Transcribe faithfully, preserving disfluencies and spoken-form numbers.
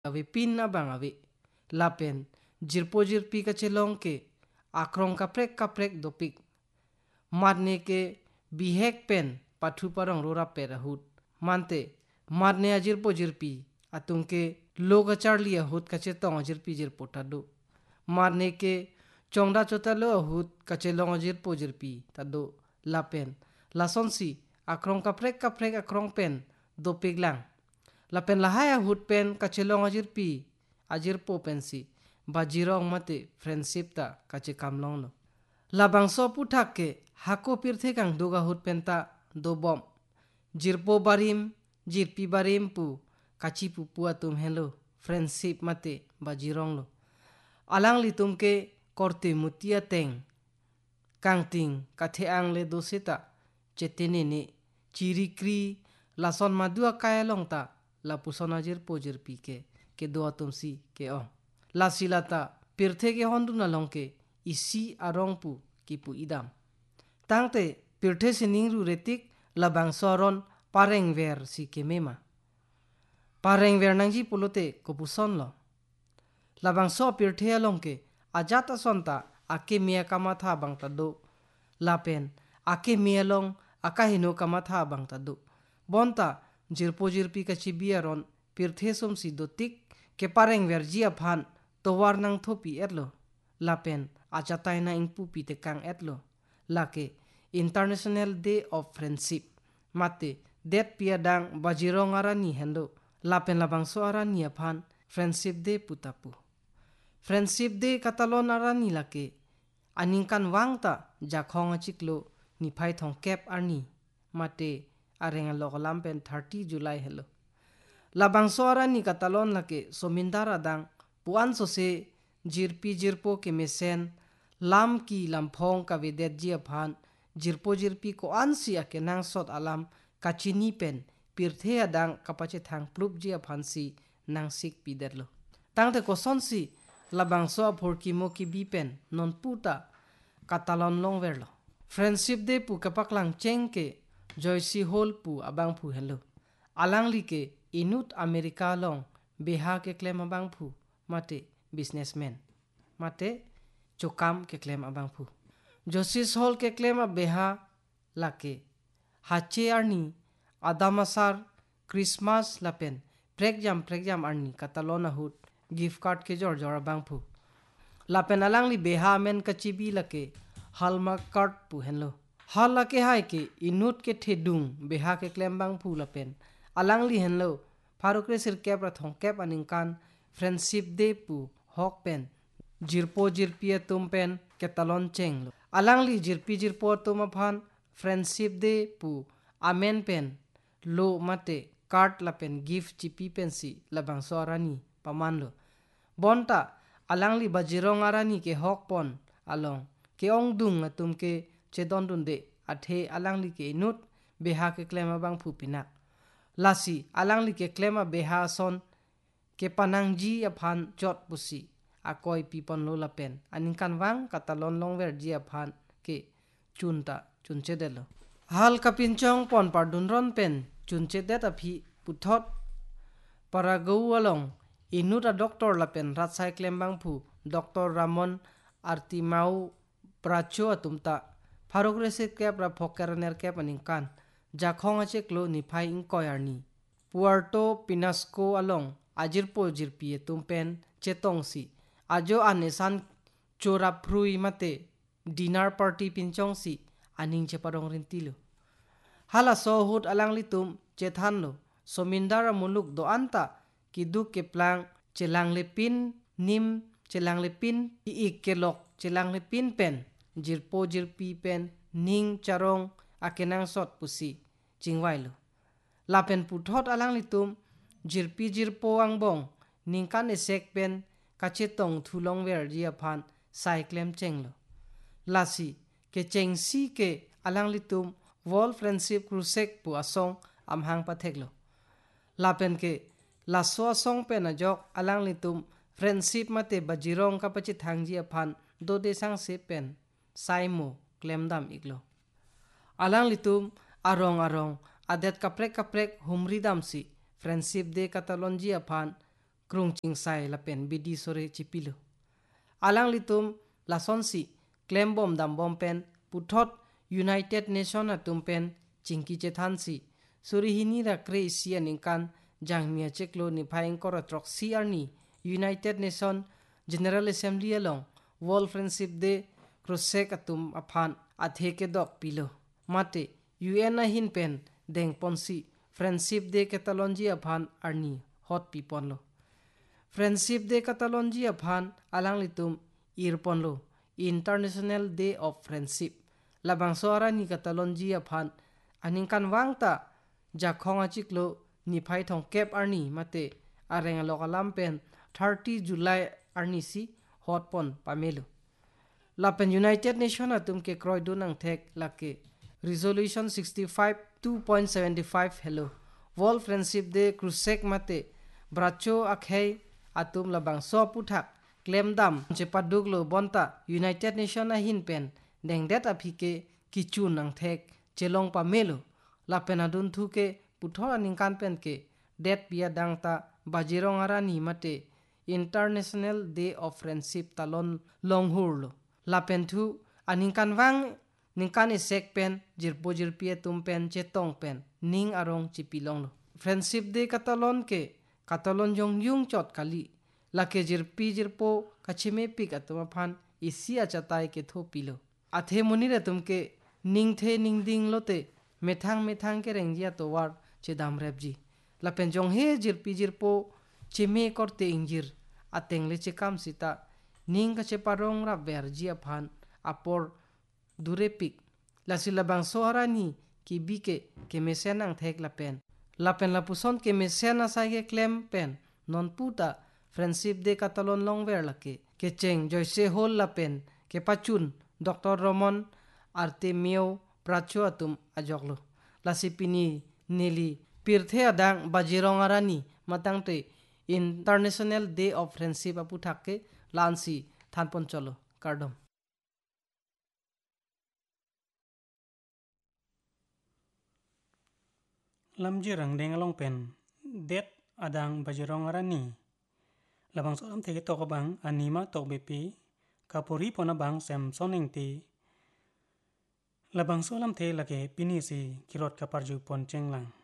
awi pin na bang awi lapen jirpo jirpi ka chelong ke akrong kaprek kaprek dopik marne ke bihek pen pathu parang rora perahut mante marne ajirpo jirpi atungke loga charli ahut kache tong ajirpi jirpo tado marne ke chongda chota lo ahut kache long ajirpo jirpi tado lapen lasonsi akrong kaprek kaprek akrong pen dopik lang lapen lahaya hut pen kachelong ajir pi ajir po pensi bajirong mate friendship ta kache kamlong no labang so puthak ke hako pirthe kang doga hut pen ta do bom jirpo barim jirpi barim pu kachi pu pu atum hello friendship mate bajirong lo alang li tum ke korte mutia teng kang ting kathe ang le dosita chetene ne chirikri lason madua kaya long ta la pusona jir po jir pi ke ke do atumsi ke ong la silata pirthe ke hondu na long ke isi arong pu ki pu idam tangte pirthe sining ru retik labang soron pareng ver si ke mema pareng ver nangji pulote ko puson lo labang so pirthe along ke ajata sonta ake mia kamatha bang ta do lapen ake mia long akahino kamatha bang ta do bonta jirpo jirpi kachi biaron pirthe som si dotik ke pareng verjia phan towar nang thopi etlo lapen achatai na ingpu pi te kang etlo lake International Day of Friendship mate det piadang bajirong arani hendo lapen labang so arani phan Friendship Day putapu Friendship Day katalon arani lake aningkan wangta jakhong achiklo ni phai thong kep arni mate arenga lokalam pen thirty July hello labang soara ni katalon lake somindara dang puan so se jirpi jirpo ke mesen lam ki lamphong ka vedet jia phan jirpo jirpi ko ansi ake nang sot alam kachini pen pirthe adang kapache thang plup jia phan si nang sik piderlo tangte ko sonsi labang so phorki mo ki bi pen non puta katalon long verlo Friendship Day pu kapaklang chengke Joyce Hall pu abang pu hello alang like inut America long beha ke claim abang pu mate businessman mate chokam ke claim abang pu Joyce Hall ke claim beha lake hache arni adamasar Christmas lapen pregjam pregjam arni katalona hut gift card ke jor jor abang pu lapen alang li beha men kachibi lake hallmark card pu hello hal lake hai ke inut ke thedung beha ke klembang phula pen alang li henlo farokre sir kep ra thong kep aningkan Friendship Day pu hok pen jirpo jirpia tum pen ke talon cheng lo alang li jirpi jirpo tum phan Friendship Day pu amen pen lo mate card la pen gift chipi pen si labang so arani paman lo bonta alang li bajirong arani ke hok pon along ke ong dung atum ke chedon dun de athe alang li ke inut beha ke klema bang phupina lasi alang li ke klema beha son ke panang ji aphan chot pusi akoi pipon lo lapen aningkan wang katalon long ver ji aphan ke chunta chunche delo hal kapinchong pon pardun ron pen chunche det aphi puthot paragau along inut a doctor lapen rat sai klem bang phu Doctor Ramon Artimau pracho atumta farogrese kep ra phokeraner kep aningkan jakhong ache klo ni phai ing koyarni Puerto Pinasco along ajirpo jirpi tumpen chetongsi ajo anesan chora phrui mate dinner party pinchongsi aning che parong rintilo hala so hut alang litum chethanlo somindara muluk do anta kiduk ke plang chelang lepin nim chelang lepin i kelok chelang lepin pen jirpo jirpi pen ning charong akenang sot pusi chingwailo lapen puthot alang litum jirpi jirpo angbong ningkan esek pen kachetong thulong ver jia phan cyclem chenglo lasi ke chengsi ke alang litum World Friendship Crusade pu asong amhang patheklo lapen ke laso asong pen ajok alang litum friendship mate bajirong kapachi thangji aphan do de sang se pen saimo klemdam iglo alang litum arong arong adet kaprek kaprek humridam si Friendship Day katalonji aphan กรุงจิงไซละเป็นบิดีโซเรจิปิโลalang litum la sonsi claim bom dam bom pen puthot United Nation atum pen chingki che thansi surihini ra kreisi aninkan jangmia cheklo ni phaing koratrok crni United Nation General Assembly along World Friendship Day krosek atum aphan atheke dok pilo mate U N a hin pen deng ponsi Friendship Day Catalonia aphan arni hot pipon lo Friendship Day Catalonia aphan alang litum irpon lo International Day of Friendship labang sora ni Catalonia aphan aningkan wangta jakhonga chiklo ni phai thong kep arni mate areng lokalam pen thirty July arni si hot pon pamelo lapen United Nation atum ke kroi dunang thek lake Resolution sixty-five two point seven five hello World Friendship Day krusek mate bracho akhei atum labang so puthak claim dam che paduglo bonta United Nation a hin pen deng det aphike kichu nang thek chelong pamelo lapen adun thuke putho aningkan pen ke det pia dangta bajirong arani mate International Day of Friendship talon longhurlo lapen thu aningkan wang ningkan isek pen jirpo jirpie tum pen chetong pen ning arong chipilong lo Friendship Day katalon ke katalon jong yung chot kali lake jirpi jirpo kachime pik atuma phan isi achatai ke tho pilo athe monire tumke ningthe ningding lote methang methang ke rengjia towar chedam repji lapen jong he jirpi jirpo chime korte injir atengle chekam sita ning ka cheparong ra verji aphan apor durepik lasilabang soharani ki bike ke mesenang thek lapen lapen lapuson ke mesena saige claim pen non puta Friendship Day katalon longver lake ke cheng joise hol lapen ke pachun Doctor Roman Artemio Pracho atum ajoklo lasipini neli pirthe adang bajirong arani matangte International Day of Friendship aputhake lansi thanpon cholo kardom lamji rangdeng along pen det adang bajirong arani labang solam tege tok bang anima tok bepi kapuri pona bang sem soning ti labang solam te lage pinisi kirot kaparju pon chenglang